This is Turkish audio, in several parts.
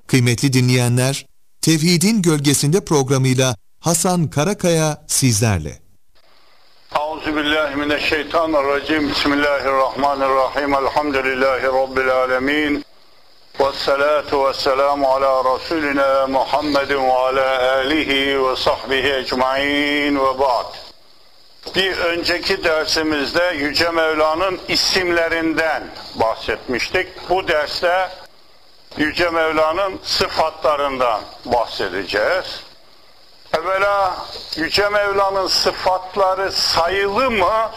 Kıymetli dinleyenler, Tevhidin Gölgesinde programıyla Hasan Karakaya sizlerle. Euzubillahimineşşeytanirracim. Bismillahirrahmanirrahim. Elhamdülillahi Rabbil alemin. Vessalatu vesselamu ala Resulina Muhammedin ve ala alihi ve sahbihi ecmain ve ba'd. Bir önceki dersimizde Yüce Mevla'nın isimlerinden bahsetmiştik. Bu derste Yüce Mevla'nın sıfatlarından bahsedeceğiz. Evvela Yüce Mevla'nın sıfatları sayılı mı,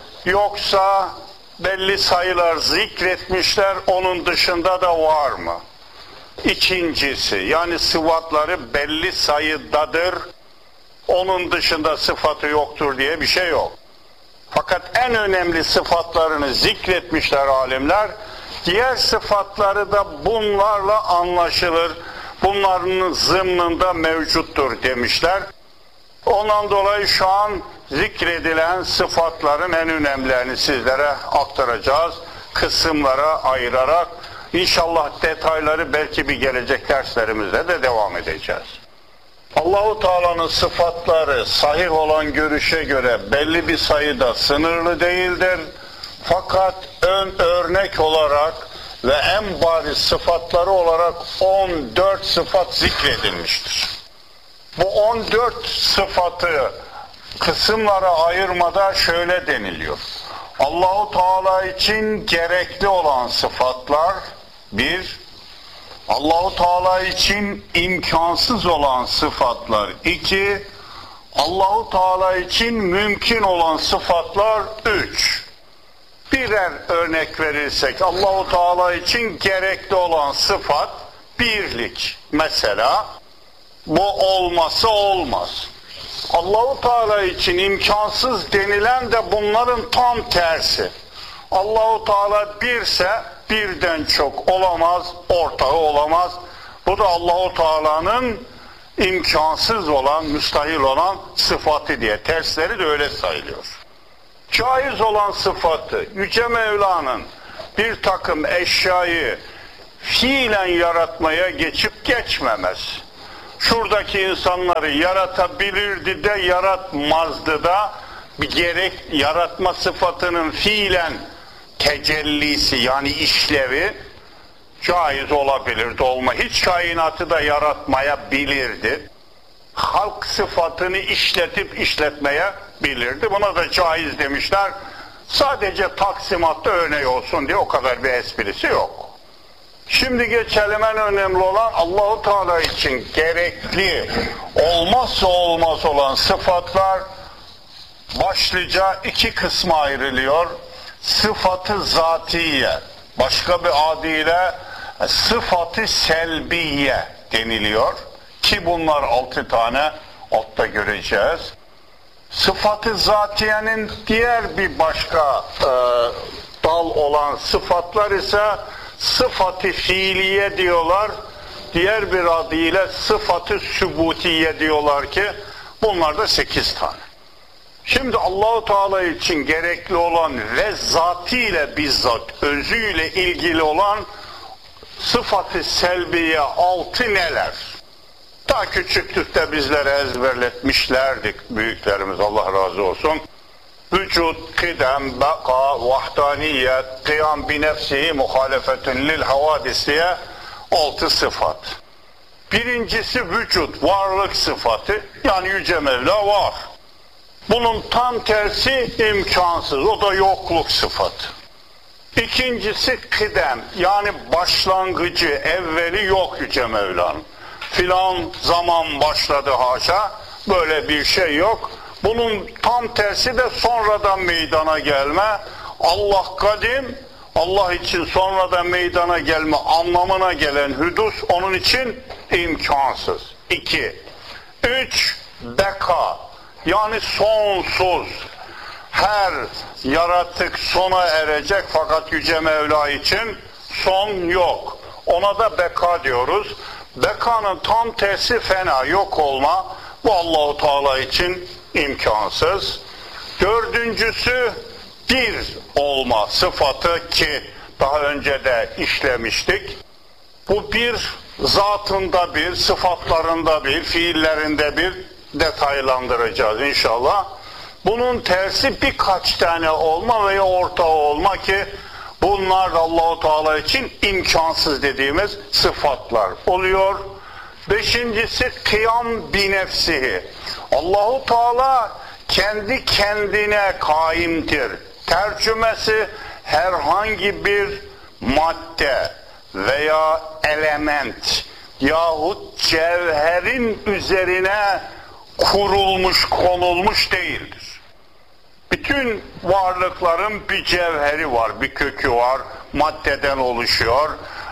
yoksa belli sayılar zikretmişler, onun dışında da var mı? İkincisi, yani sıfatları belli sayıdadır, onun dışında sıfatı yoktur diye bir şey yok. Fakat en önemli sıfatlarını zikretmişler alimler, diğer sıfatları da bunlarla anlaşılır, bunların zımnında mevcuttur demişler. Ondan dolayı şu an zikredilen sıfatların en önemlilerini sizlere aktaracağız, kısımlara ayırarak. İnşallah detayları belki bir gelecek derslerimizde de devam edeceğiz. Allah-u Teala'nın sıfatları sahih olan görüşe göre belli bir sayıda sınırlı değildir. Fakat örnek olarak ve en bariz sıfatları olarak 14 sıfat zikredilmiştir. Bu 14 sıfatı kısımlara ayırmada şöyle deniliyor. Allah-u Teala için gerekli olan sıfatlar 1, Allah-u Teala için imkansız olan sıfatlar 2, Allah-u Teala için mümkün olan sıfatlar 3. Birer örnek verirsek, Allah-u Teala için gerekli olan sıfat birlik. Mesela bu olmazsa olmaz. Allah-u Teala için imkansız denilen de bunların tam tersi. Allah-u Teala birse birden çok olamaz, ortağı olamaz. Bu da Allah-u Teala'nın imkansız olan, müstahil olan sıfatı diye. Tersleri de öyle sayılıyor. Caiz olan sıfatı, Yüce Mevla'nın bir takım eşyayı fiilen yaratmaya geçip geçmemez. Şuradaki insanları yaratabilirdi de yaratmazdı da, bir gerek yaratma sıfatının fiilen tecellisi, yani işlevi caiz olabilirdi, hiç kainatı da yaratmayabilirdi. Halk sıfatını işletip işletmeye bilirdi. Buna da caiz demişler. Sadece taksimatta örneği olsun diye, o kadar bir esprisi yok. Şimdi geçelim en önemli olan Allah-u Teala için gerekli, olmazsa olmaz olan sıfatlar başlıca iki kısma ayrılıyor. Sıfatı zatiye, başka bir adıyla sıfatı selbiye deniliyor. Ki bunlar 6 tane altta göreceğiz. Sıfatı zatiyenin diğer bir başka dal olan sıfatlar ise sıfatı fiiliye diyorlar. Diğer bir adıyla sıfatı sübutiye diyorlar ki bunlar da 8 tane. Şimdi Allah-u Teala için gerekli olan ve zatiyle bizzat özüyle ilgili olan sıfatı selbiye 6 neler? Daha küçüklükte bizlere ezberletmişlerdik büyüklerimiz, Allah razı olsun. Vücut, kıdem, beka, vahdaniyet, kıyam bi nefsihi, muhalefetün lil havadis diye 6 sıfat. Birincisi vücut, varlık sıfatı, yani Yüce Mevla var. Bunun tam tersi imkansız, o da yokluk sıfatı. İkincisi kıdem, yani başlangıcı, evveli yok Yüce Mevla'nın. Filan zaman başladı, haşa, böyle bir şey yok. Bunun tam tersi de sonradan meydana gelme. Allah kadim, Allah için sonradan meydana gelme anlamına gelen hüdus onun için imkansız. 2. 3. Beka, yani sonsuz. Her yaratık sona erecek, fakat Yüce Mevla için son yok. Ona da beka diyoruz. Bekanın tam tersi fena, yok olma. Bu Allah-u Teala için imkansız. Dördüncüsü bir olma sıfatı, ki daha önce de işlemiştik. Bu bir zatında bir, sıfatlarında bir, fiillerinde bir detaylandıracağız inşallah. Bunun tersi birkaç tane olma veya ortağı olma ki bunlar da Allah-u Teala için imkansız dediğimiz sıfatlar oluyor. Beşincisi kıyam bi nefsihi. Allah-u Teala kendi kendine kaimdir. Tercümesi herhangi bir madde veya element yahut cevherin üzerine kurulmuş, konulmuş değildir. Bütün varlıkların bir cevheri var, bir kökü var, maddeden oluşuyor.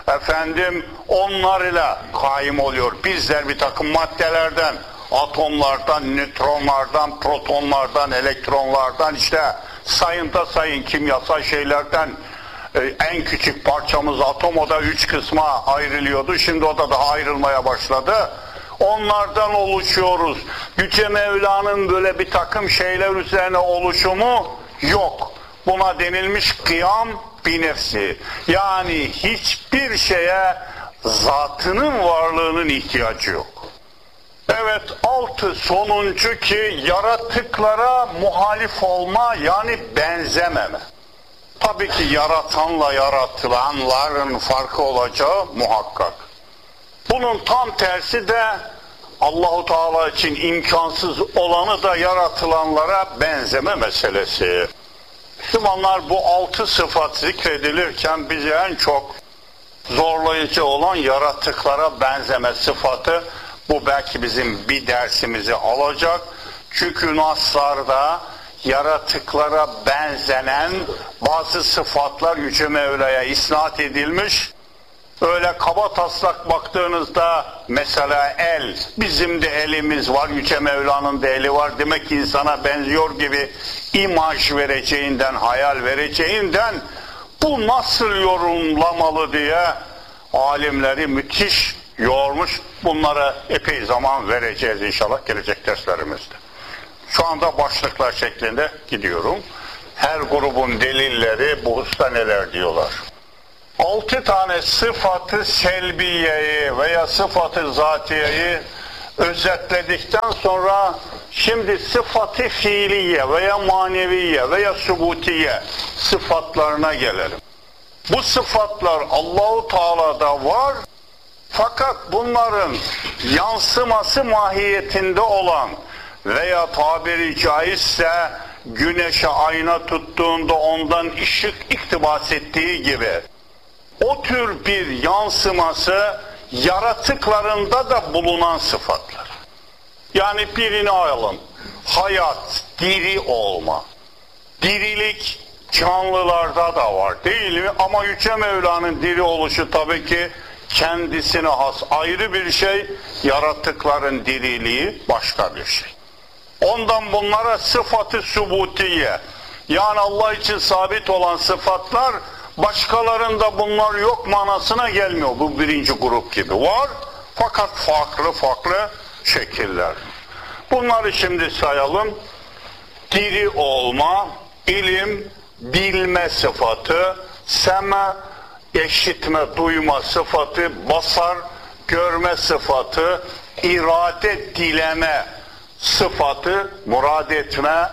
Onlar ile kaim oluyor. Bizler bir takım maddelerden, atomlardan, nötronlardan, protonlardan, elektronlardan, işte sayın da sayın kimyasal şeylerden, en küçük parçamız atom, o da 3 kısma ayrılıyordu. Şimdi o da daha ayrılmaya başladı. Onlardan oluşuyoruz. Yüce Mevla'nın böyle bir takım şeyler üzerine oluşumu yok. Buna denilmiş kıyam bi nefsi. Yani hiçbir şeye zatının varlığının ihtiyacı yok. Evet, sonuncu ki yaratıklara muhalif olma, yani benzememe. Tabii ki yaratanla yaratılanların farkı olacağı muhakkak. Bunun tam tersi de Allah-u Teala için imkansız olanı da yaratılanlara benzeme meselesi. Müslümanlar bu 6 sıfat zikredilirken bize en çok zorlayıcı olan yaratıklara benzeme sıfatı. Bu belki bizim bir dersimizi alacak. Çünkü naslarda yaratıklara benzenen bazı sıfatlar Yüce Mevla'ya isnat edilmiş. Öyle kaba taslak baktığınızda mesela el, bizim de elimiz var, Yüce Mevla'nın da eli var. Demek ki insana benziyor gibi imaj vereceğinden, hayal vereceğinden bu nasıl yorumlamalı diye alimleri müthiş yormuş. Bunlara epey zaman vereceğiz inşallah gelecek derslerimizde. Şu anda başlıklar şeklinde gidiyorum. Her grubun delilleri bu hususta neler diyorlar. 6 tane sıfatı selbiyeyi veya sıfatı zatiyeyi özetledikten sonra şimdi sıfatı fiiliye veya maneviye veya subutiye sıfatlarına gelelim. Bu sıfatlar Allah-u Teala'da var, fakat bunların yansıması mahiyetinde olan veya tabiri caizse güneşe ayna tuttuğunda ondan ışık iktibas ettiği gibi o tür bir yansıması yaratıklarında da bulunan sıfatlar. Yani birini alalım. Hayat, diri olma. Dirilik canlılarda da var değil mi? Ama Yüce Mevla'nın diri oluşu tabii ki kendisine has ayrı bir şey. Yaratıkların diriliği başka bir şey. Ondan bunlara sıfatı subutiye, yani Allah için sabit olan sıfatlar, başkalarında bunlar yok manasına gelmiyor. Bu birinci grup gibi var, fakat farklı şekiller. Bunları şimdi sayalım. Diri olma, ilim, bilme sıfatı, seme, işitme, duyma sıfatı, basar, görme sıfatı, irade, dileme sıfatı, murad etme,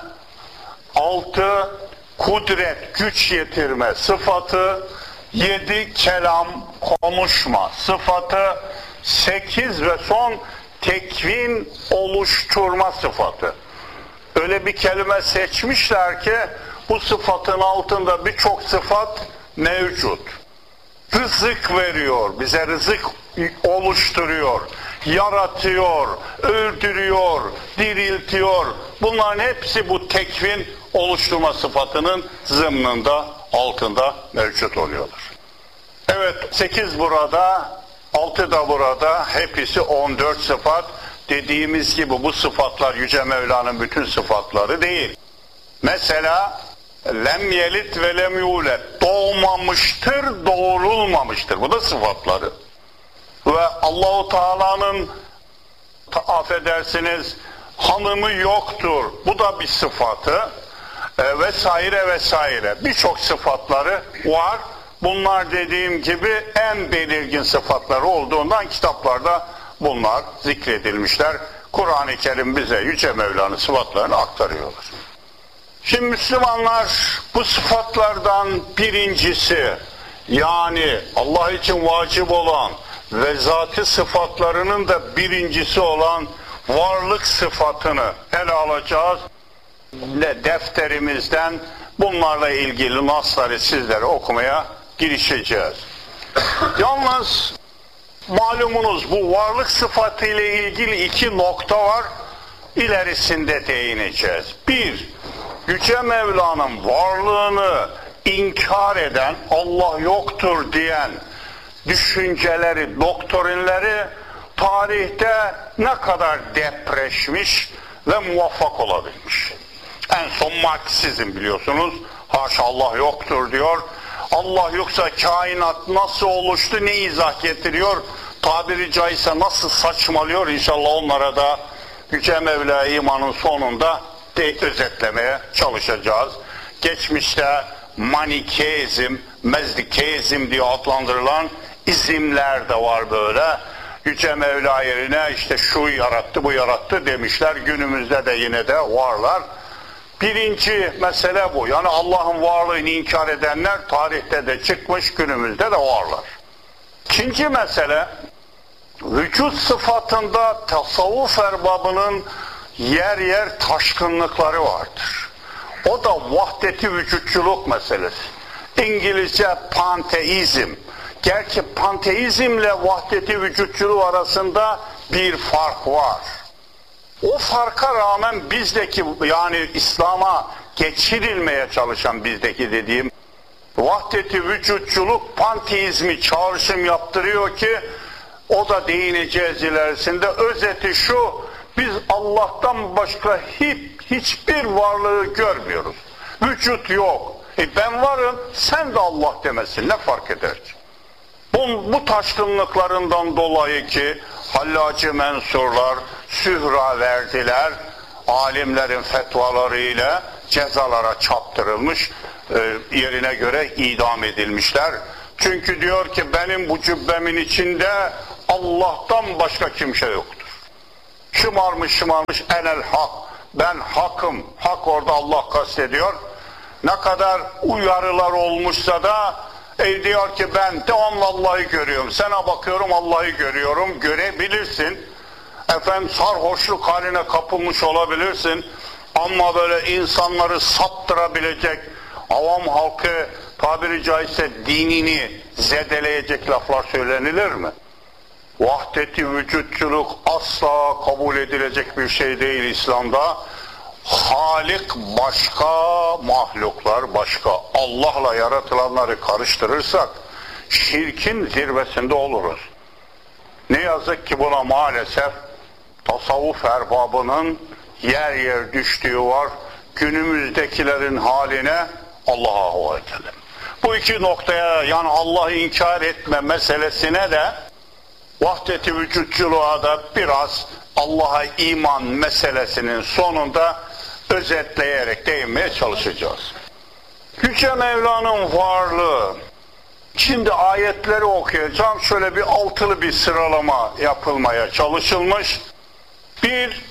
6 kudret, güç yetirme sıfatı, 7 kelam, konuşma sıfatı, 8 ve son tekvin, oluşturma sıfatı. Öyle bir kelime seçmişler ki bu sıfatın altında birçok sıfat mevcut. Rızık veriyor, bize rızık oluşturuyor, yaratıyor, öldürüyor, diriltiyor. Bunların hepsi bu tekvin, oluşturma sıfatının zımnında, altında mevcut oluyorlar. Evet, 8 burada, 6 da burada, hepsi 14 sıfat. Dediğimiz gibi bu sıfatlar Yüce Mevla'nın bütün sıfatları değil. Mesela lem yelit ve lem yulet, doğmamıştır, doğurulmamıştır. Bu da sıfatları. Ve Allahu Teala'nın affedersiniz hanımı yoktur. Bu da bir sıfatı. Vesaire vesaire. Birçok sıfatları var. Bunlar dediğim gibi en belirgin sıfatları olduğundan kitaplarda bunlar zikredilmişler. Kur'an-ı Kerim bize Yüce Mevla'nın sıfatlarını aktarıyorlar. Şimdi Müslümanlar bu sıfatlardan birincisi, yani Allah için vacip olan ve zat-ı sıfatlarının da birincisi olan varlık sıfatını ele alacağız. Defterimizden bunlarla ilgili nasları sizlere okumaya girişeceğiz. Yalnız malumunuz bu varlık sıfatı ile ilgili iki nokta var. İlerisinde değineceğiz. Bir, Yüce Mevla'nın varlığını inkar eden, Allah yoktur diyen düşünceleri, doktrinleri tarihte ne kadar depreşmiş ve muvaffak olabilmiş. En son Marksizm biliyorsunuz. Haşa Allah yoktur diyor. Allah yoksa kainat nasıl oluştu, ne izah getiriyor? Tabiri caizse nasıl saçmalıyor? İnşallah onlara da Yüce Mevla imanın sonunda özetlemeye çalışacağız. Geçmişte Manikeizm, Mezdikeizm diye adlandırılan izimler de var böyle. Yüce Mevla yerine işte şu yarattı, bu yarattı demişler. Günümüzde de yine de varlar. Birinci mesele bu. Yani Allah'ın varlığını inkar edenler tarihte de çıkmış, günümüzde de varlar. İkinci mesele, vücut sıfatında tasavvuf erbabının yer yer taşkınlıkları vardır. O da vahdeti vücutçuluk meselesi. İngilizce panteizm. Gerçi panteizmle vahdeti vücutçuluğu arasında bir fark var. O farka rağmen bizdeki, yani İslam'a geçirilmeye çalışan bizdeki dediğim vahdeti vücutçuluk panteizmi çağrışım yaptırıyor ki o da değineceğiz ilerisinde. Özeti şu: biz Allah'tan başka hiçbir varlığı görmüyoruz. Vücut yok. Ben varım, sen de Allah demesin, ne fark eder ki? Bu taşkınlıklarından dolayı ki Hallacı mensurlar sühra verdiler, alimlerin fetvalarıyla cezalara çarptırılmış, yerine göre idam edilmişler. Çünkü diyor ki benim bu cübbemin içinde Allah'tan başka kimse yoktur. Şımarmış enel hak, ben hakım, hak orada Allah kastediyor. Ne kadar uyarılar olmuşsa da diyor ki ben devamlı Allah'ı görüyorum, sana bakıyorum Allah'ı görüyorum, görebilirsin. Efendim sarhoşluk haline kapılmış olabilirsin ama böyle insanları saptırabilecek, avam halkı tabiri caizse dinini zedeleyecek laflar söylenilir mi? Vahdeti vücutçuluk asla kabul edilecek bir şey değil İslam'da. Halik başka, mahluklar başka. Allah'la yaratılanları karıştırırsak şirkin zirvesinde oluruz. Ne yazık ki buna maalesef tasavvuf erbabının yer yer düştüğü var. Günümüzdekilerin haline Allah'a havale edelim. Bu iki noktaya, yani Allah'ı inkar etme meselesine de vahdeti vücutçuluğa da biraz Allah'a iman meselesinin sonunda özetleyerek değinmeye çalışacağız. Yüce Mevla'nın varlığı. Şimdi ayetleri okuyacağım. Şöyle bir altılı bir sıralama yapılmaya çalışılmış. Bir,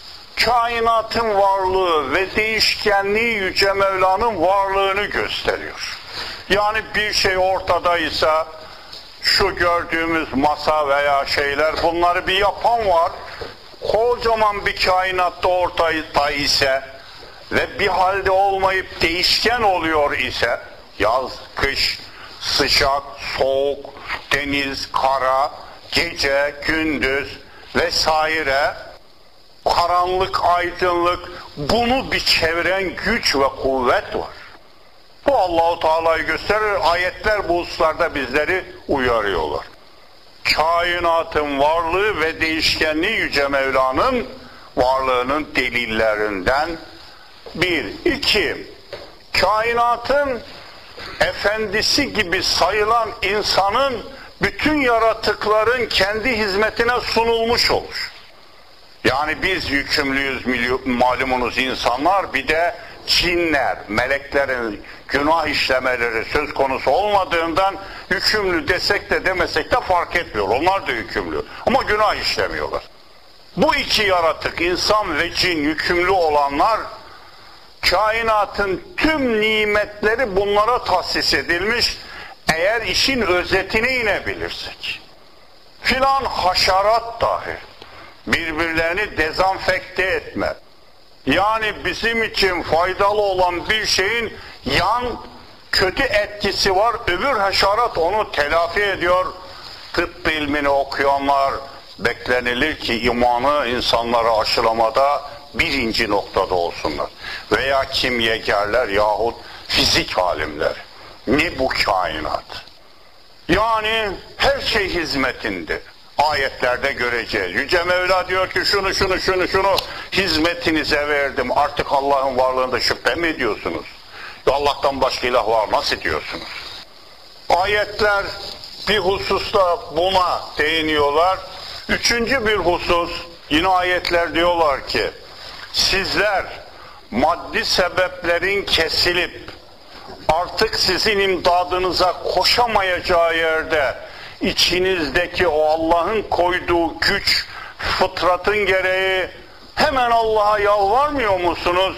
kainatın varlığı ve değişkenliği Yüce Mevla'nın varlığını gösteriyor. Yani bir şey ortadaysa, şu gördüğümüz masa veya şeyler, bunları bir yapan var. Kocaman bir kainatta ortada ise ve bir halde olmayıp değişken oluyor ise, yaz, kış, sıcak, soğuk, deniz, kara, gece, gündüz vesaire, karanlık, aydınlık, bunu bir çeviren güç ve kuvvet var. Bu Allah-u Teala'yı gösterir. Ayetler bu hususlarda bizleri uyarıyorlar. Kainatın varlığı ve değişkenliği Yüce Mevla'nın varlığının delillerinden. Bir. İki, kainatın efendisi gibi sayılan insanın bütün yaratıkların kendi hizmetine sunulmuş olur. Yani biz yükümlüyüz, malumunuz insanlar, bir de cinler, meleklerin günah işlemeleri söz konusu olmadığından hükümlü desek de demesek de fark etmiyor. Onlar da hükümlü ama günah işlemiyorlar. Bu iki yaratık, insan ve cin, yükümlü olanlar, kainatın tüm nimetleri bunlara tahsis edilmiş. Eğer işin özetine inebilirsek, filan haşerat dahi birbirlerini dezenfekte etme, yani bizim için faydalı olan bir şeyin yan kötü etkisi var, öbür haşerat onu telafi ediyor. Tıp ilmini okuyanlar beklenilir ki imanı insanlara aşılamada birinci noktada olsunlar. Veya kimyegerler yahut fizik alimleri. Ne bu kainat? Yani her şey hizmetinde. Ayetlerde göreceğiz. Yüce Mevla diyor ki şunu hizmetinize verdim. Artık Allah'ın varlığında şüphe mi ediyorsunuz? Allah'tan başka ilah var nasıl diyorsunuz? Ayetler bir hususta buna değiniyorlar. Üçüncü bir husus, yine ayetler diyorlar ki sizler maddi sebeplerin kesilip artık sizin imdadınıza koşamayacağı yerde içinizdeki o Allah'ın koyduğu güç, fıtratın gereği hemen Allah'a yalvarmıyor musunuz?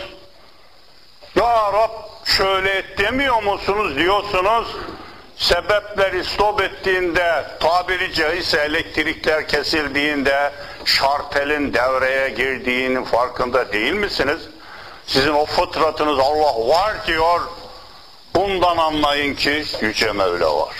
Ya Rab şöyle et demiyor musunuz diyorsunuz. Sebepleri stop ettiğinde, tabiri caizse elektrikler kesildiğinde şartelin devreye girdiğinin farkında değil misiniz? Sizin o fıtratınız Allah var diyor. Bundan anlayın ki Yüce Mevla var.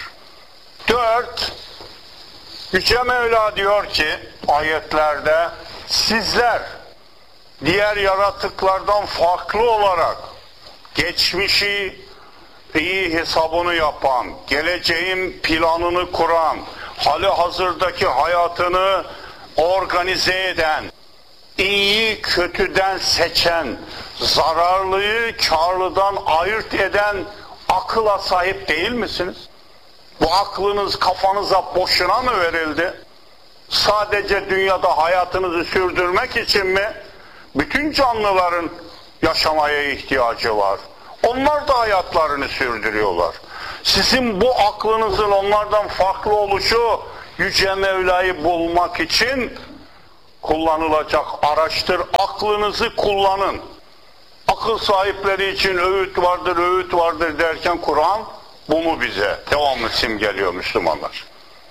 4. Yüce Mevla diyor ki ayetlerde sizler diğer yaratıklardan farklı olarak geçmişi iyi hesabını yapan, geleceğin planını kuran, hali hazırdaki hayatını organize eden, iyiyi kötüden seçen, zararlıyı karlıdan ayırt eden akıla sahip değil misiniz? Bu aklınız kafanıza boşuna mı verildi? Sadece dünyada hayatınızı sürdürmek için mi? Bütün canlıların yaşamaya ihtiyacı var. Onlar da hayatlarını sürdürüyorlar. Sizin bu aklınızın onlardan farklı oluşu Yüce Mevla'yı bulmak için kullanılacak araçtır. Aklınızı kullanın. Akıl sahipleri için öğüt vardır derken Kur'an bunu bize devamlı simgeliyor Müslümanlar.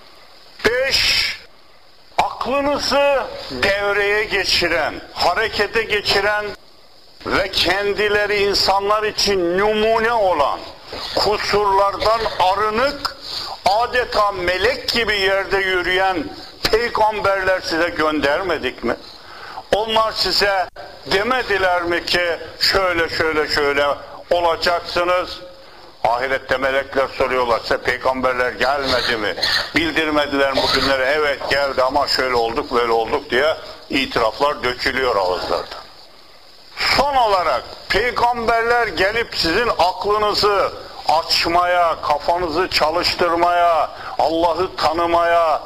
5. Aklınızı devreye geçiren, harekete geçiren ve kendileri insanlar için numune olan, kusurlardan arınık, adeta melek gibi yerde yürüyen peygamberler size göndermedik mi? Onlar size demediler mi ki şöyle olacaksınız? Ahirette melekler soruyorlar size peygamberler gelmedi mi? Bildirmediler mi bugünlere? Evet geldi ama şöyle olduk böyle olduk diye itiraflar dökülüyor ağızlardan. Son olarak peygamberler gelip sizin aklınızı açmaya, kafanızı çalıştırmaya, Allah'ı tanımaya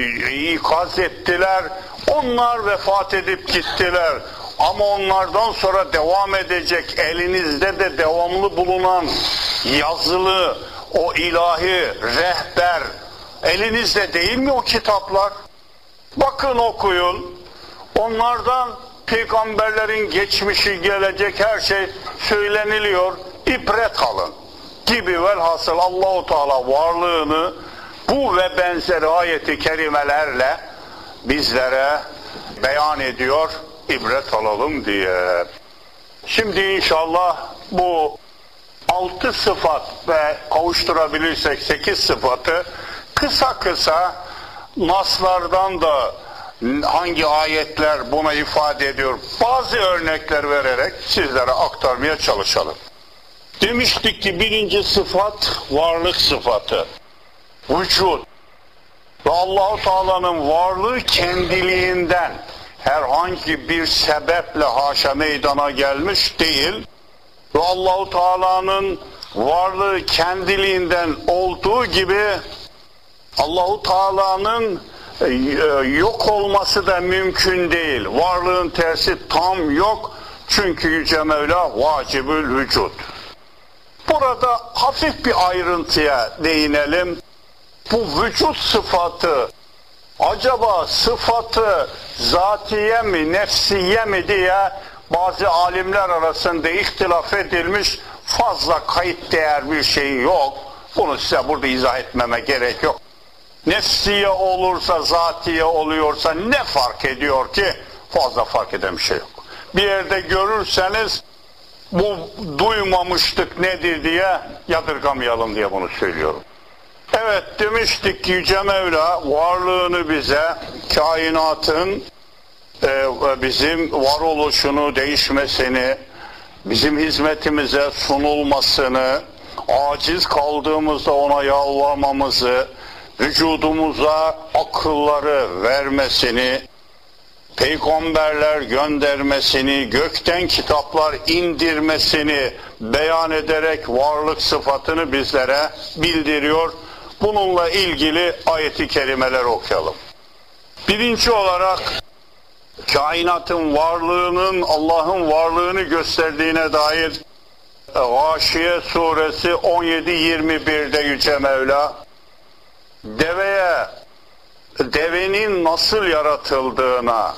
ikaz ettiler. Onlar vefat edip gittiler. Ama onlardan sonra devam edecek, elinizde de devamlı bulunan yazılı, o ilahi rehber, elinizde değil mi o kitaplar? Bakın okuyun, onlardan peygamberlerin geçmişi, gelecek her şey söyleniliyor, ibret alın gibi. Velhasıl Allah-u Teala varlığını bu ve benzeri ayeti kerimelerle bizlere beyan ediyor, ibret alalım diye. Şimdi inşallah bu 6 sıfat ve kavuşturabilirsek 8 sıfatı kısa kısa naslardan da hangi ayetler buna ifade ediyor bazı örnekler vererek sizlere aktarmaya çalışalım. Demiştik ki birinci sıfat varlık sıfatı. Vücut. Ve Allah-u Teala'nın varlığı kendiliğinden herhangi bir sebeple haşa meydana gelmiş değil. Ve Allah-u Teala'nın varlığı kendiliğinden olduğu gibi Allah-u Teala'nın yok olması da mümkün değil. Varlığın tersi tam yok. Çünkü Yüce Mevla vacibül vücut. Burada hafif bir ayrıntıya değinelim. Bu vücut sıfatı acaba sıfatı zatiye mi, nefsiye mi diye bazı alimler arasında ihtilaf edilmiş, fazla kayıt değer bir şey yok. Bunu size burada izah etmeme gerek yok. Nefsiye olursa, zatiye oluyorsa ne fark ediyor ki? Fazla fark eden bir şey yok. Bir yerde görürseniz bu duymamıştık nedir diye yadırgamayalım diye bunu söylüyorum. Evet, demiştik ki Yüce Mevla varlığını bize, kainatın bizim varoluşunu, değişmesini, bizim hizmetimize sunulmasını, aciz kaldığımızda ona yalvarmamızı, vücudumuza akılları vermesini, peygamberler göndermesini, gökten kitaplar indirmesini beyan ederek varlık sıfatını bizlere bildiriyor. Bununla ilgili ayet-i kerimeler okuyalım. Birinci olarak kainatın varlığının, Allah'ın varlığını gösterdiğine dair Gâşiye suresi 17-21'de Yüce Mevla devenin nasıl yaratıldığına,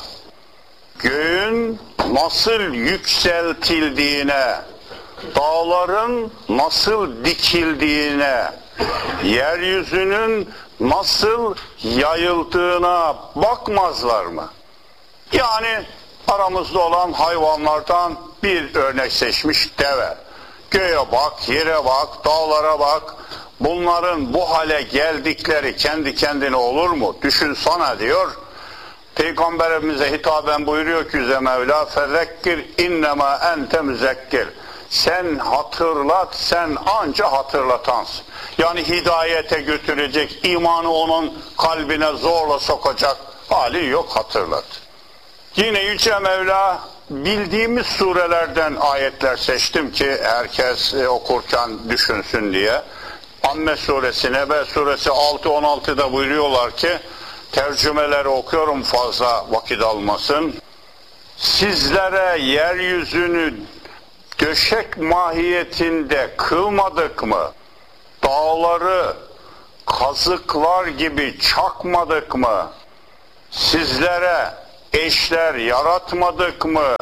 göğün nasıl yükseltildiğine, dağların nasıl dikildiğine, yeryüzünün nasıl yayıldığına bakmazlar mı? Yani aramızda olan hayvanlardan bir örnek seçmiş deve. Göğe bak, yere bak, dağlara bak. Bunların bu hale geldikleri kendi kendine olur mu? Düşünsana diyor. Peygamberimize hitaben buyuruyor ki Yüce Mevla fezekkir innema ente müzekkir. Sen hatırlat, sen anca hatırlatansın. Yani hidayete götürecek, imanı onun kalbine zorla sokacak hali yok, hatırlat. Yine Yüce Mevla bildiğimiz surelerden ayetler seçtim ki herkes okurken düşünsün diye. Amme suresi, Nebe suresi 6-16'da buyuruyorlar ki, tercümeleri okuyorum fazla vakit almasın. Sizlere yeryüzünü döşek mahiyetinde kılmadık mı? Dağları kazıklar gibi çakmadık mı? Sizlere eşler yaratmadık mı?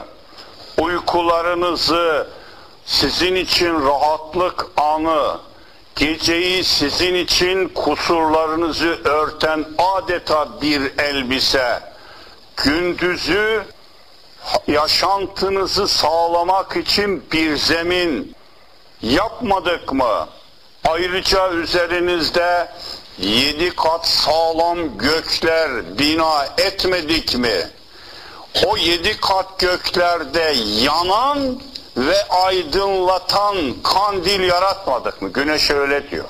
Uykularınızı sizin için rahatlık anı, geceyi sizin için kusurlarınızı örten adeta bir elbise, gündüzü yaşantınızı sağlamak için bir zemin yapmadık mı? Ayrıca üzerinizde 7 kat sağlam gökler bina etmedik mi? O 7 kat göklerde yanan ve aydınlatan kandil yaratmadık mı? Güneş öyle diyor.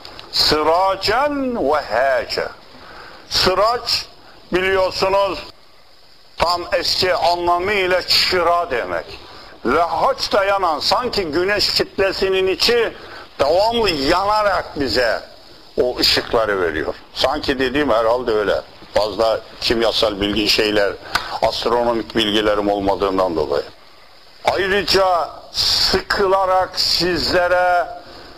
Sıracen ve hece. Sıraç biliyorsunuz tam eski anlamıyla çıra demek. Ve haç da yanan, sanki güneş kitlesinin içi devamlı yanarak bize o ışıkları veriyor. Sanki dediğim herhalde öyle. Fazla kimyasal bilgi şeyler, astronomik bilgilerim olmadığından dolayı. Ayrıca sıkılarak sizlere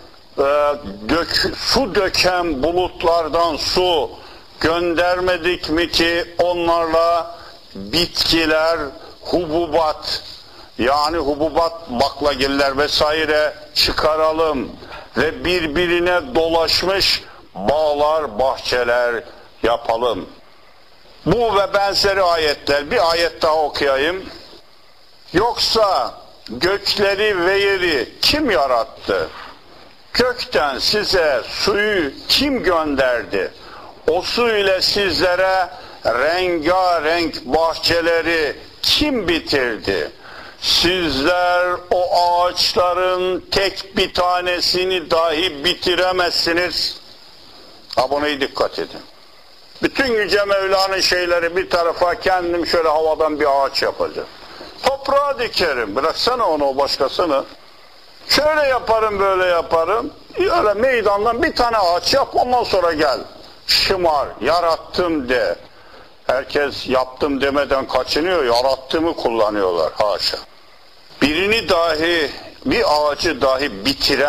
su döken bulutlardan su göndermedik mi ki onlarla bitkiler, hububat, yani hububat, baklagiller vesaire çıkaralım ve birbirine dolaşmış bağlar, bahçeler yapalım. Bu ve benzeri ayetler, bir ayet daha okuyayım. Yoksa gökleri ve yeri kim yarattı? Gökten size suyu kim gönderdi? O su ile sizlere rengarenk bahçeleri kim bitirdi? Sizler o ağaçların tek bir tanesini dahi bitiremezsiniz. Abone dikkat edin. Bütün Yüce Mevla'nın şeyleri bir tarafa, kendim şöyle havadan bir ağaç yapacağım. Toprağa dikerim, bıraksana onu, o başkasını. Şöyle yaparım, böyle yaparım. Öyle meydandan bir tane ağaç yap, ondan sonra gel. Şımar, yarattım de. Herkes yaptım demeden kaçınıyor, yarattığımı kullanıyorlar, haşa. Birini dahi Bir ağacı dahi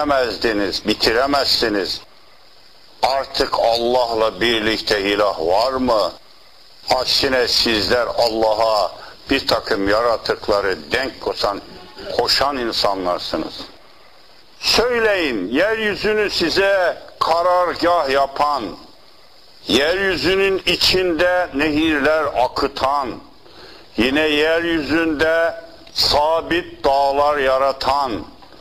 bitiremezsiniz. Artık Allah'la birlikte ilah var mı? Aksine sizler Allah'a bir takım yaratıkları denk koşan insanlarsınız. Söyleyin, yeryüzünü size karargah yapan, yeryüzünün içinde nehirler akıtan, yine yeryüzünde sabit dağlar yaratan,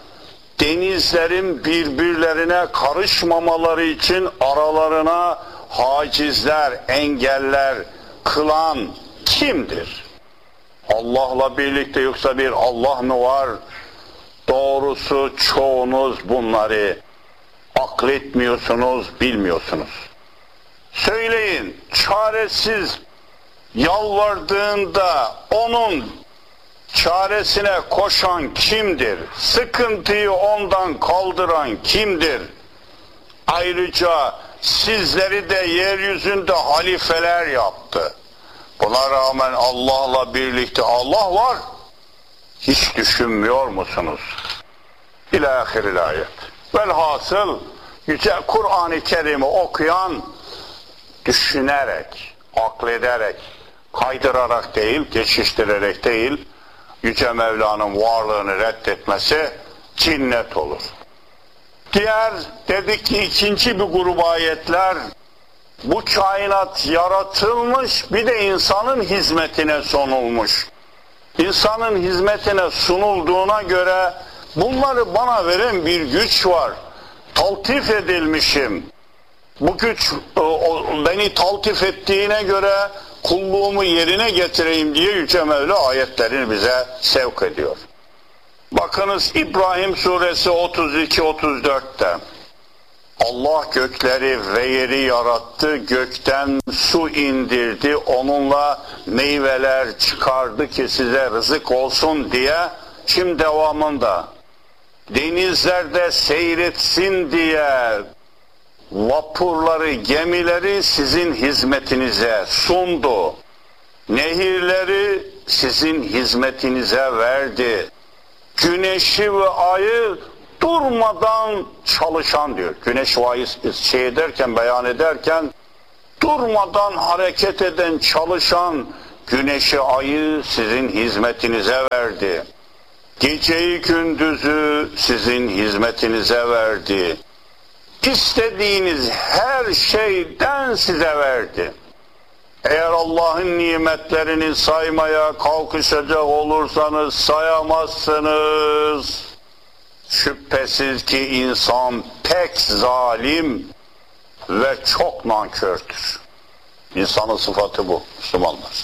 denizlerin birbirlerine karışmamaları için aralarına hacizler, engeller kılan kimdir? Allah'la birlikte yoksa bir Allah mı var? Doğrusu çoğunuz bunları akletmiyorsunuz, bilmiyorsunuz. Söyleyin, çaresiz yalvardığında onun çaresine koşan kimdir? Sıkıntıyı ondan kaldıran kimdir? Ayrıca sizleri de yeryüzünde halifeler yaptı. Buna rağmen Allah'la birlikte Allah var. Hiç düşünmüyor musunuz? İlâhiril ayet. Velhasıl Yüce Kur'an-ı Kerim'i okuyan düşünerek, aklederek, kaydırarak değil, geçiştirerek değil, Yüce Mevla'nın varlığını reddetmesi cinnet olur. Diğer, dedik ki ikinci bir grup ayetler, bu kainat yaratılmış, bir de insanın hizmetine sunulmuş. İnsanın hizmetine sunulduğuna göre bunları bana veren bir güç var. Taltif edilmişim. Bu güç beni taltif ettiğine göre kulluğumu yerine getireyim diye Yüce Mevla ayetlerini bize sevk ediyor. Bakınız İbrahim suresi 32-34'te Allah gökleri ve yeri yarattı, gökten su indirdi, onunla meyveler çıkardı ki size rızık olsun diye. Şimdi devamında denizlerde seyretsin diye vapurları, gemileri sizin hizmetinize sundu. Nehirleri sizin hizmetinize verdi. Güneşi ve ayı durmadan çalışan diyor. Güneş ve ayı beyan ederken durmadan hareket eden, çalışan güneşi, ayı sizin hizmetinize verdi. Geceyi, gündüzü sizin hizmetinize verdi. İstediğiniz her şeyden size verdi. Eğer Allah'ın nimetlerini saymaya kalkışacak olursanız sayamazsınız. Şüphesiz ki insan pek zalim ve çok nankördür. İnsanın sıfatı bu, Müslümanlar.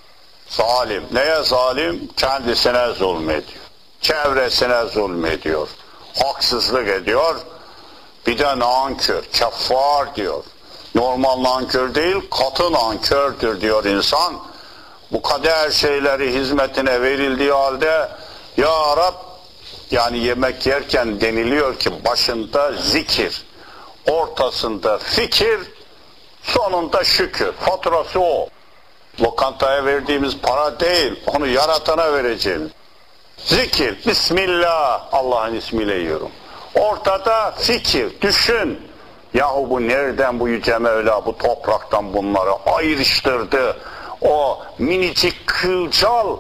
Zalim. Neye zalim? Kendisine zulmediyor. Çevresine zulmediyor. Haksızlık ediyor. Bir de nankör, keffar diyor. Normal nankör değil, katı nankördür diyor insan. Bu kadar şeyleri hizmetine verildiği halde Ya Rab, yani yemek yerken deniliyor ki başında zikir, ortasında fikir, sonunda şükür. Faturası o. Lokantaya verdiğimiz para değil, onu yaratana vereceğimiz. Zikir, Bismillah, Allah'ın ismiyle yiyorum. Ortada fikir, düşün. Yahu bu nereden bu Yüce Mevla bu topraktan bunları ayrıştırdı? O minicik kılcal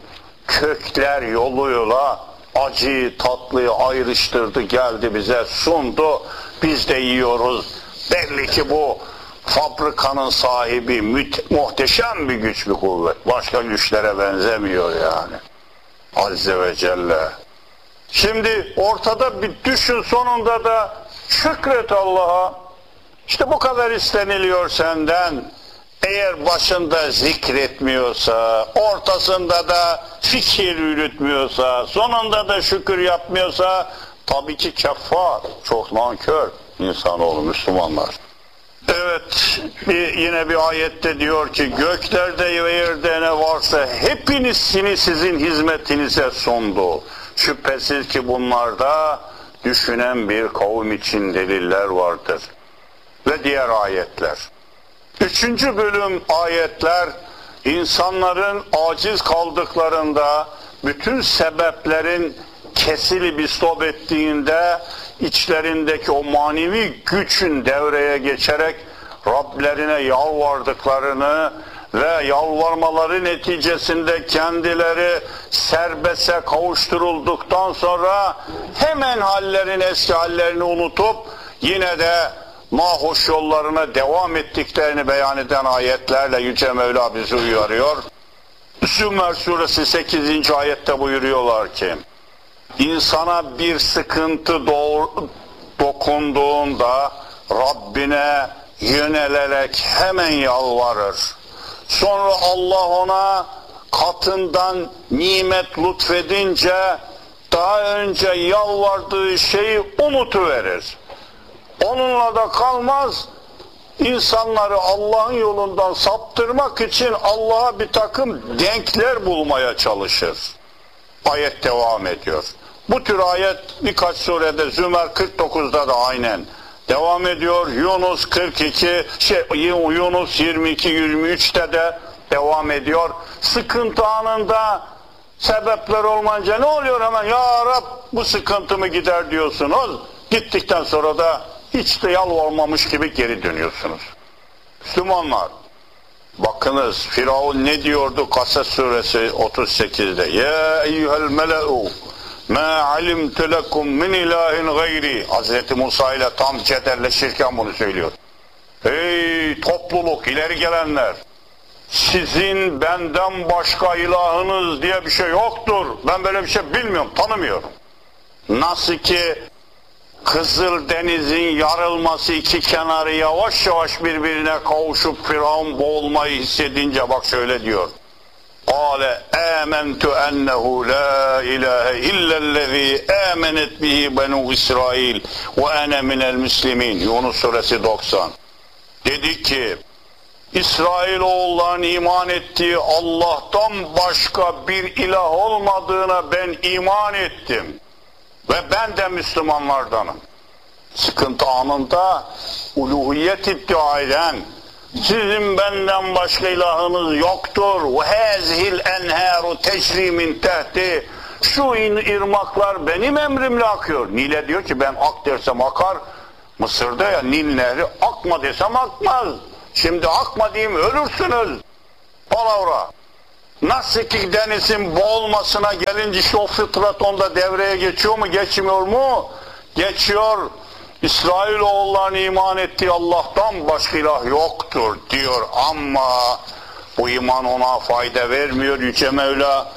kökler yoluyla acıyı tatlıyı ayrıştırdı, geldi bize sundu. Biz de yiyoruz. Belli ki bu fabrikanın sahibi muhteşem bir güç, bir kuvvet. Başka güçlere benzemiyor yani. Azze ve Celle. Şimdi ortada bir düşün, sonunda da şükret Allah'a. İşte bu kadar isteniliyor senden. Eğer başında zikretmiyorsa, ortasında da fikir yürütmüyorsa, sonunda da şükür yapmıyorsa, tabii ki keffar, çok nankör insanoğlu, Müslümanlar. Evet, yine bir ayette diyor ki, göklerde ve yerde ne varsa hepsini sizin hizmetinize sundu. Şüphesiz ki bunlarda düşünen bir kavim için deliller vardır. Ve diğer ayetler. 3. bölüm ayetler, insanların aciz kaldıklarında bütün sebeplerin kesilip istop ettiğinde içlerindeki o manevi gücün devreye geçerek Rablerine yalvardıklarını ve yalvarmaları neticesinde kendileri serbeste kavuşturulduktan sonra hemen eski hallerini unutup yine de nahoş yollarına devam ettiklerini beyan eden ayetlerle Yüce Mevla bizi uyarıyor. Zümer suresi 8. ayette buyuruyorlar ki, insana bir sıkıntı dokunduğunda Rabbine yönelerek hemen yalvarır. Sonra Allah ona katından nimet lütfedince daha önce yalvardığı şeyi unutuverir. Onunla da kalmaz, insanları Allah'ın yolundan saptırmak için Allah'a bir takım denkler bulmaya çalışır. Ayet devam ediyor. Bu tür ayet birkaç surede, Zümer 49'da da aynen devam ediyor. Yunus 22-23'te de devam ediyor. Sıkıntı anında sebepler olmayınca ne oluyor hemen? Ya Rab bu sıkıntımı gider diyorsunuz. Gittikten sonra da hiç de yalvarmamış gibi geri dönüyorsunuz. Müslümanlar, bakınız Firavun ne diyordu Kasas suresi 38'de? Ya eyyuhel mele'u ma alimtu lekum min ilahin gayri. Hazreti Musa ile tam cederleşirken bunu söylüyor. Ey topluluk, ileri gelenler, sizin benden başka ilahınız diye bir şey yoktur. Ben böyle bir şey bilmiyorum, tanımıyorum. Nasıl ki Kızıldeniz'in yarılması, iki kenarı yavaş yavaş birbirine kavuşup Firavun boğulmayı hissedince bak şöyle diyor. Kâle âmentu ennehu la ilahe illellezî âmenet bihi benû İsrail ve ene minel müslimin. Yunus suresi 90. Dedi ki, İsrailoğulların iman ettiği Allah'tan başka bir ilah olmadığına ben iman ettim. Ve ben de Müslümanlardanım. Sıkıntı anında uluhiyet iddia eden, sizin benden başka ilahınız yoktur. وَهَذِهِ الْاَنْهَارُ تَجْرِي مِنْ تَحْتِ. Şu ırmaklar benim emrimle akıyor. Nil'e diyor ki ben ak dersem akar. Mısır'da ya Nil Nehri akma desem akmaz. Şimdi akma diyeyim ölürsünüz. Palavra. Nasıl ki denizin boğulmasına gelince işte o fıtrat onda devreye geçiyor mu, geçmiyor mu? Geçiyor. İsrailoğullarının iman ettiği Allah'tan başka ilah yoktur diyor ama bu iman ona fayda vermiyor. Yüce Mevla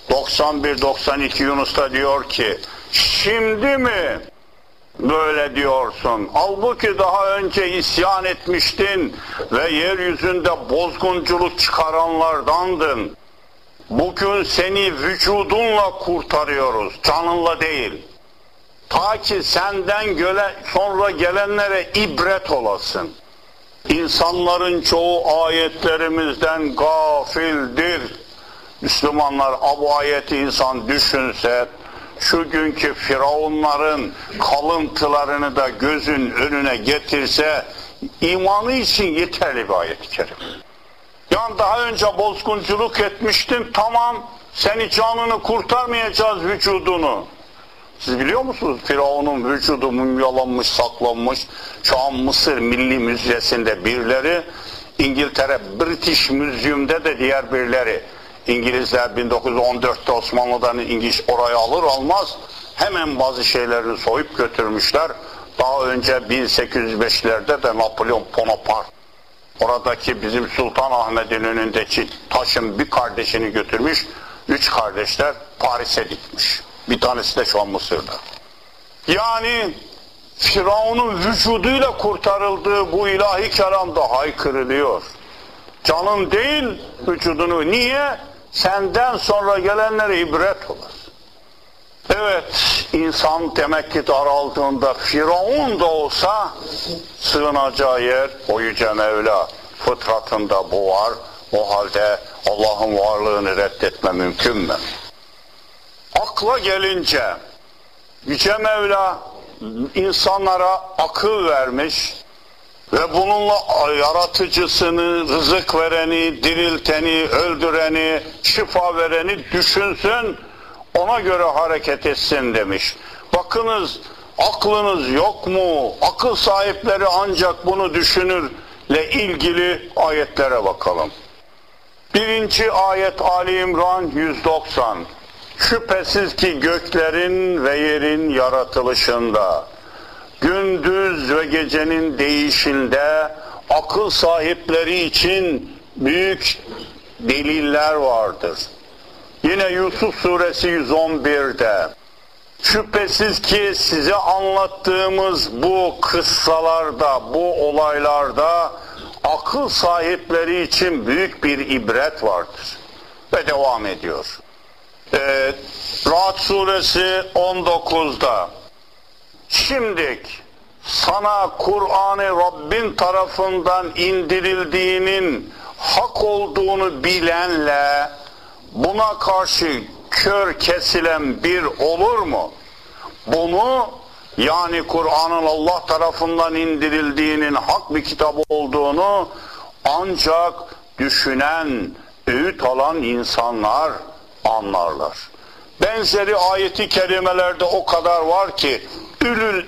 91-92 Yunus'ta diyor ki, şimdi mi böyle diyorsun? Halbuki daha önce isyan etmiştin ve yeryüzünde bozgunculuk çıkaranlardandın. Bugün seni vücudunla kurtarıyoruz, canınla değil. Ta ki senden sonra gelenlere ibret olasın. İnsanların çoğu ayetlerimizden gafildir. Müslümanlar bu ayeti insan düşünse, şu günkü firavunların kalıntılarını da gözün önüne getirse, imanı için yeterli bir ayet-i kerime. Yani daha önce bozgunculuk etmiştin, tamam, seni canını kurtarmayacağız, vücudunu. Siz biliyor musunuz? Firavun'un vücudu mumyalanmış, saklanmış. Şu an Mısır Milli Müzesi'nde birileri, İngiltere British Museum'da de diğer birileri. İngilizler 1914'te Osmanlı'dan İngiliz oraya alır almaz hemen bazı şeylerini soyup götürmüşler. Daha önce 1805'lerde de Napolyon Bonaparte oradaki bizim Sultanahmet'in önündeki taşın bir kardeşini götürmüş. 3 kardeşler Paris'e gitmiş. Bir tanesi de şu an Mısır'da. Yani Firavun'un vücuduyla kurtarıldığı bu ilahi kelamda haykırılıyor. Canın değil vücudunu. Niye? Senden sonra gelenlere ibret olur. Evet, insan demek ki daraldığında Firavun da olsa sığınacağı yer o Yüce Mevla. Fıtratında bu var. O halde Allah'ın varlığını reddetme mümkün mü? Akla gelince Yüce Mevla insanlara akıl vermiş ve bununla yaratıcısını, rızık vereni, dirilteni, öldüreni, şifa vereni düşünsün. ona göre hareket etsin demiş. Bakınız, aklınız yok mu? Akıl sahipleri ancak bunu düşünürle ilgili ayetlere bakalım. 1. ayet Ali İmran 190. Şüphesiz ki göklerin ve yerin yaratılışında, gündüz ve gecenin değişinde akıl sahipleri için büyük deliller vardır. Yine Yusuf suresi 111'de, şüphesiz ki size anlattığımız bu kıssalarda, bu olaylarda akıl sahipleri için büyük bir ibret vardır. Ve devam ediyor. Ra'd suresi 19'da, şimdik sana Kur'an-ı Rabbin tarafından indirildiğinin hak olduğunu bilenle buna karşı kör kesilen bir olur mu? Bunu, yani Kur'an'ın Allah tarafından indirildiğinin hak bir kitap olduğunu ancak düşünen, öğüt alan insanlar anlarlar. Benzeri ayeti kerimelerde o kadar var ki ülül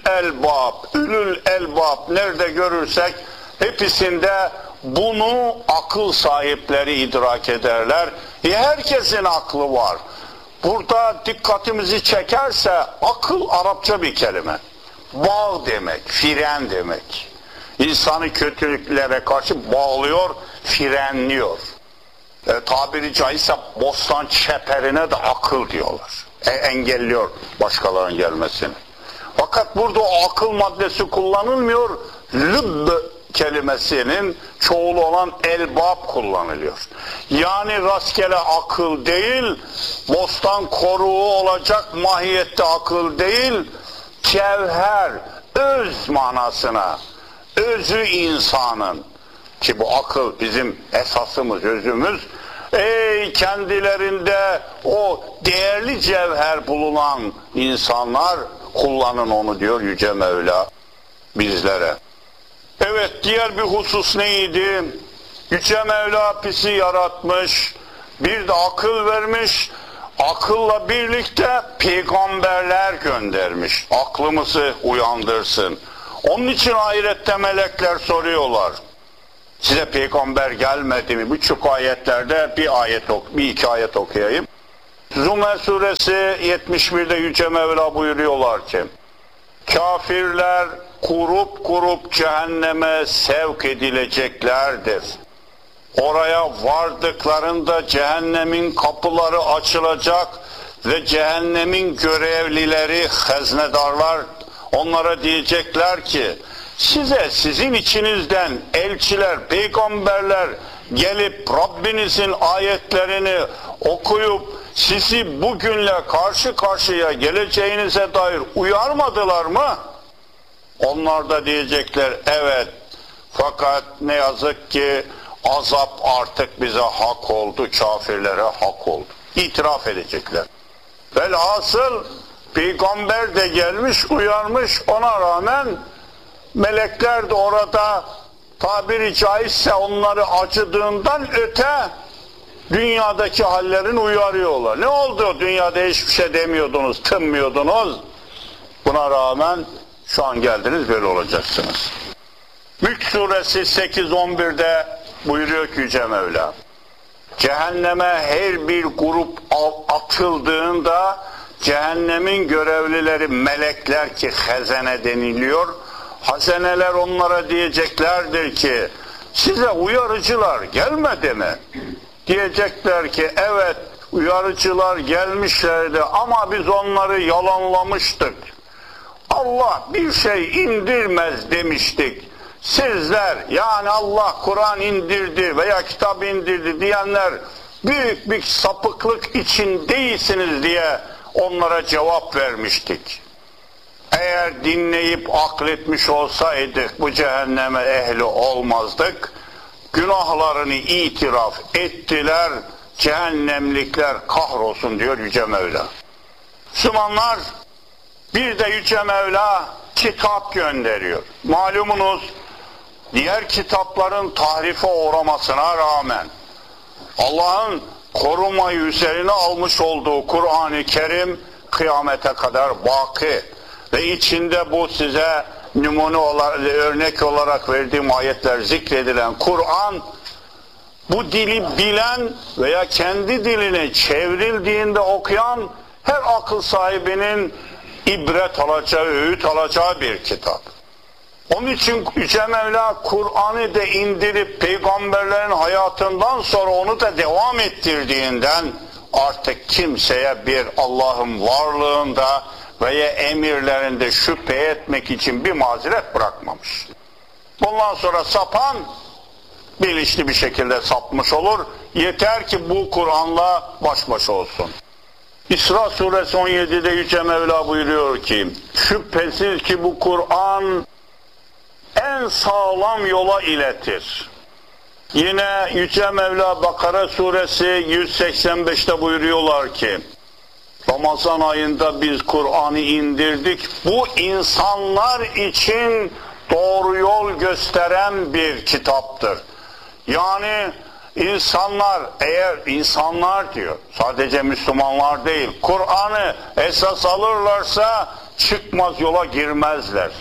elbab nerede görürsek hepsinde bunu akıl sahipleri idrak ederler. Herkesin aklı var. Burada dikkatimizi çekerse akıl Arapça bir kelime. Bağ demek, fren demek. İnsanı kötülüklere karşı bağlıyor, frenliyor. Tabiri caizse bostan çeperine de akıl diyorlar. Engelliyor başkalarının gelmesini. Fakat burada o akıl maddesi kullanılmıyor. Lübb kelimesinin çoğulu olan elbab kullanılıyor. Yani rastgele akıl değil, bostan koruğu olacak mahiyette akıl değil, cevher, öz manasına, özü insanın, ki bu akıl bizim esasımız, özümüz, kendilerinde o değerli cevher bulunan insanlar kullanın onu diyor Yüce Mevla bizlere. Evet, diğer bir husus neydi? Yüce Mevla bizi yaratmış, bir de akıl vermiş, akılla birlikte peygamberler göndermiş. Aklımızı uyandırsın. Onun için ahirette melekler soruyorlar. Size peygamber gelmedi mi? Birçok ayetlerde bir iki ayet okuyayım. Zümer suresi 71'de Yüce Mevla buyuruyorlar ki, kafirler kurup cehenneme sevk edileceklerdir. Oraya vardıklarında cehennemin kapıları açılacak ve cehennemin görevlileri, haznedarlar onlara diyecekler ki, size sizin içinizden elçiler, peygamberler gelip Rabbinizin ayetlerini okuyup sizi bugünle karşı karşıya geleceğinize dair uyarmadılar mı? Onlar da diyecekler, evet, fakat ne yazık ki azap artık bize hak oldu, kafirlere hak oldu. İtiraf edecekler. Velhasıl peygamber de gelmiş, uyarmış, ona rağmen melekler de orada tabiri caizse onları acıdığından öte dünyadaki hallerini uyarıyorlar. Ne oldu? Dünyada hiçbir şey demiyordunuz, tınmıyordunuz. Buna rağmen şu an geldiniz, böyle olacaksınız. Mülk suresi 8-11'de buyuruyor ki Yüce Mevla, cehenneme her bir grup atıldığında cehennemin görevlileri melekler, ki hazene deniliyor, hazeneler onlara diyeceklerdir ki, size uyarıcılar gelmedi mi? Diyecekler ki, evet, uyarıcılar gelmişlerdi ama biz onları yalanlamıştık. Allah bir şey indirmez demiştik. Sizler, yani Allah Kur'an indirdi veya kitap indirdi diyenler büyük bir sapıklık içindeysiniz diye onlara cevap vermiştik. Eğer dinleyip akletmiş olsaydık bu cehenneme ehli olmazdık. Günahlarını itiraf ettiler, cehennemlikler kahrolsun diyor Yüce Mevla. Müslümanlar, bir de Yüce Mevla kitap gönderiyor. Malumunuz diğer kitapların tahrife uğramasına rağmen Allah'ın korumayı üzerine almış olduğu Kur'an-ı Kerim kıyamete kadar baki ve içinde bu size numune olarak, örnek olarak verdiğim ayetler zikredilen Kur'an, bu dili bilen veya kendi diline çevrildiğinde okuyan her akıl sahibinin ibret alacağı, öğüt alacağı bir kitap. Onun için Yüce Mevla Kur'an'ı da indirip peygamberlerin hayatından sonra onu da devam ettirdiğinden artık kimseye bir Allah'ın varlığında veya emirlerinde şüphe etmek için bir mazeret bırakmamış. Bundan sonra sapan bilinçli bir şekilde sapmış olur. Yeter ki bu Kur'an'la baş başa olsun. İsra suresi 17'de Yüce Mevla buyuruyor ki, şüphesiz ki bu Kur'an en sağlam yola iletir. Yine Yüce Mevla Bakara suresi 185'te buyuruyorlar ki, Ramazan ayında biz Kur'an'ı indirdik. Bu insanlar için doğru yol gösteren bir kitaptır. Yani insanlar, eğer insanlar diyor, sadece Müslümanlar değil, Kur'an'ı esas alırlarsa çıkmaz yola girmezler.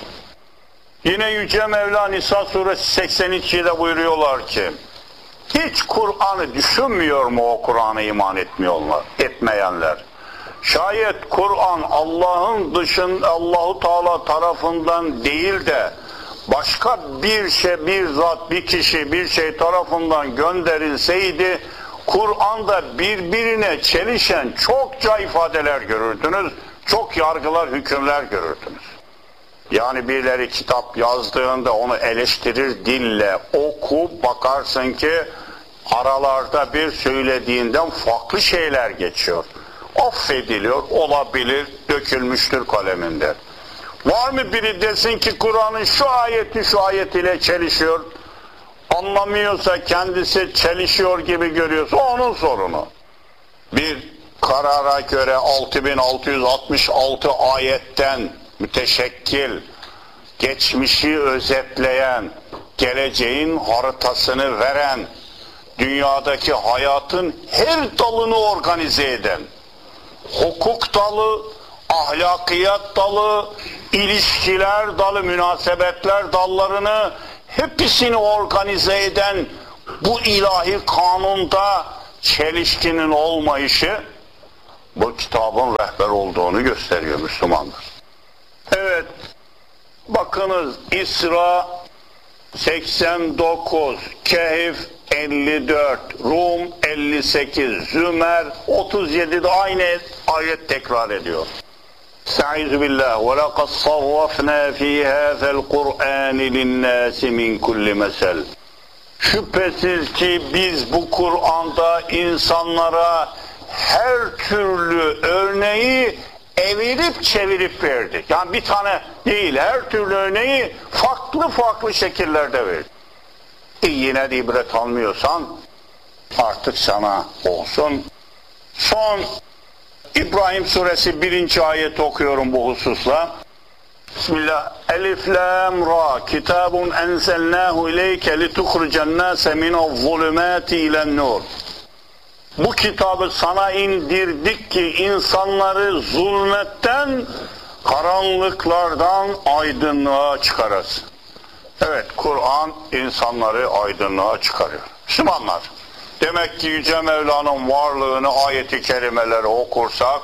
Yine Yüce Mevla Nisa suresi 82'de buyuruyorlar ki, hiç Kur'an'ı düşünmüyor mu o Kur'an'a iman etmeyenler? Şayet Kur'an Allah'ın dışında, Allahu Teala tarafından değil de başka bir şey, bir zat, bir kişi, bir şey tarafından gönderilseydi, Kur'an'da birbirine çelişen çokça ifadeler görürdünüz, çok yargılar, hükümler görürdünüz. Yani birileri kitap yazdığında onu eleştirir dille oku, bakarsın ki aralarda bir söylediğinden farklı şeyler geçiyor. Affediliyor, olabilir, dökülmüştür kaleminden. Var mı biri desin ki Kur'an'ın şu ayeti şu ayetiyle çelişiyor, anlamıyorsa, kendisi çelişiyor gibi görüyorsa onun sorunu. Bir karara göre 6666 ayetten müteşekkil, geçmişi özetleyen, geleceğin haritasını veren, dünyadaki hayatın her dalını organize eden, hukuk dalı, ahlakiyat dalı, ilişkiler dalı, münasebetler dallarını hepsini organize eden bu ilahi kanunda çelişkinin olmayışı bu kitabın rehber olduğunu gösteriyor Müslümanlar. Evet, bakınız İsra 89, Kehf 54, Rum 58, Zümer 37'de aynı ayet tekrar ediyor. Estaizu billah ve laqad sarrafna fi hâzel Kur'âni linnâsi min kulli mesel. Şüphesiz ki biz bu Kur'an'da insanlara her türlü örneği evirip çevirip verdik. Yani bir tane değil, her türlü örneği farklı farklı şekillerde verdik. Yine de ibret almıyorsan artık sana olsun. Son İbrahim suresi 1. ayet okuyorum bu hususla. Bismillah. Elif lam ra kitabun enzelnahu ileyke litukhrican nase minez-zulumati ilen-nur. Bu kitabı sana indirdik ki insanları zulmetten, karanlıklardan aydınlığa çıkarasın. Evet, Kur'an insanları aydınlığa çıkarıyor. Müslümanlar, demek ki Yüce Mevla'nın varlığını ayet-i kerimeleri okursak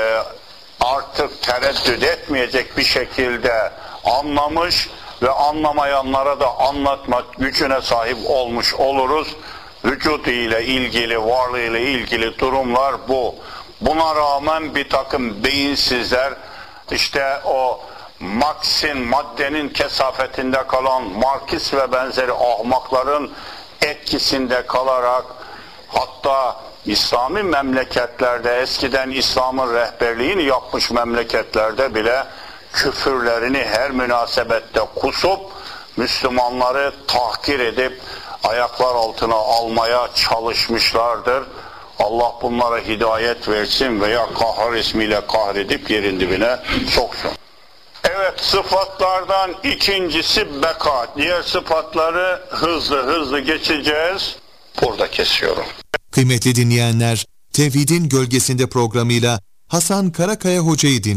artık tereddüt etmeyecek bir şekilde anlamış ve anlamayanlara da anlatmak gücüne sahip olmuş oluruz. Vücudu ile ilgili, varlığı ile ilgili durumlar bu. Buna rağmen bir takım beyinsizler, işte o Marx'in, maddenin kesafetinde kalan Marksist ve benzeri ahmakların etkisinde kalarak, hatta İslami memleketlerde, eskiden İslam'ın rehberliğini yapmış memleketlerde bile küfürlerini her münasebette kusup Müslümanları tahkir edip ayaklar altına almaya çalışmışlardır. Allah bunlara hidayet versin veya kahhar ismiyle kahredip yerin dibine soksun. Evet, sıfatlardan ikincisi beka. Diğer sıfatları hızlı geçeceğiz. Burada kesiyorum. Kıymetli dinleyenler, Tevhidin Gölgesinde programıyla Hasan Karakaya Hoca'yı dinliyoruz.